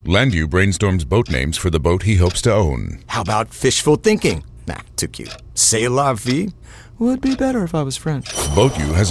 Landu brainstorms boat names for the boat he hopes to own. How about fishful thinking? Nah, too cute. C'est la vie would be better if I was French. Boat U has